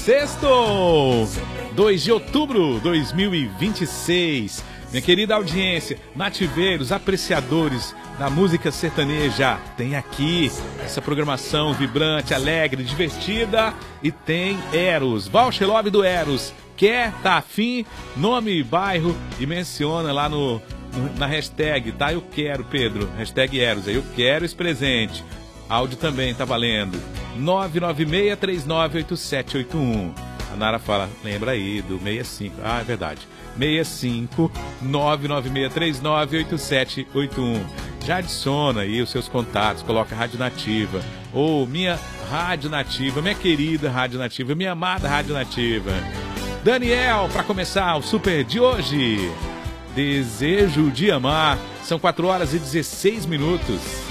Sexto! 2 de outubro de 2026. Minha querida audiência, nativeiros, apreciadores da música sertaneja, tem aqui essa programação vibrante, alegre, divertida e tem Eros, Voucher Love do Eros. Quer, tá afim, nome, bairro e menciona lá na hashtag, tá? Eu quero, Pedro, hashtag Eros, eu quero esse presente. Áudio também tá valendo. 996398781. A Nara fala, lembra aí do 65. Ah, é verdade. 65 996398781. Já adiciona aí os seus contatos, coloca Rádio Nativa. Ou minha Rádio Nativa, minha querida Rádio Nativa, minha amada Rádio Nativa. Daniel, para começar o super de hoje. Desejo de amar. São 4 horas e 16 minutos.